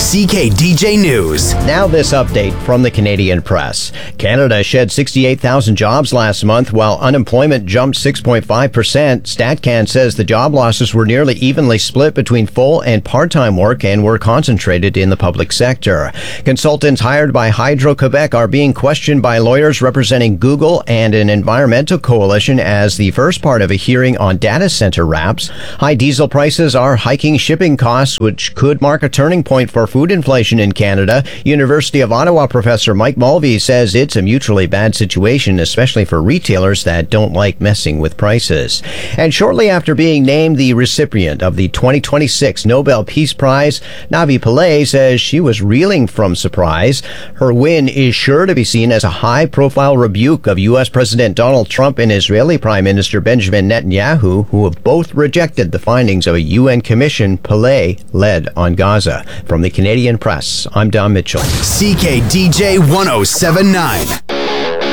CKDJ News. Now this update from the Canadian Press. Canada shed 68,000 jobs last month while unemployment jumped 6.5%. StatCan says the job losses were nearly evenly split between full and part-time work and were concentrated in the public sector. Consultants hired by Hydro-Quebec are being questioned by lawyers representing Google and an environmental coalition as the first part of a hearing on data center wraps. High diesel prices are hiking shipping costs, which could mark a turning point for food inflation in Canada. University of Ottawa professor Mike Mulvey says it's a mutually bad situation, especially for retailers that don't like messing with prices. And shortly after being named the recipient of the 2026 Nobel Peace Prize, Navi Pillay says she was reeling from surprise. Her win is sure to be seen as a high-profile rebuke of U.S. President Donald Trump and Israeli Prime Minister Benjamin Netanyahu, who have both rejected the findings of a UN commission Pillay led on Gaza. From the Canadian Press, I'm Don Mitchell. CKDJ 1079.